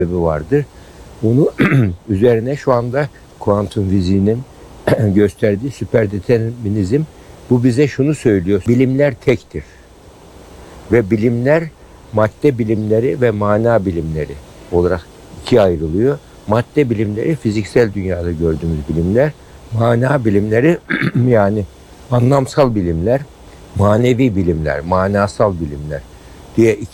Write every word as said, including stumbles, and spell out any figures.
sebebi vardır. Bunu üzerine şu anda kuantum fiziğinin gösterdiği süperdeterminizm, bu bize şunu söylüyor: bilimler tektir. Ve bilimler madde bilimleri ve mana bilimleri olarak ikiye ayrılıyor. Madde bilimleri fiziksel dünyada gördüğümüz bilimler, mana bilimleri yani anlamsal bilimler, manevi bilimler, manasal bilimler diye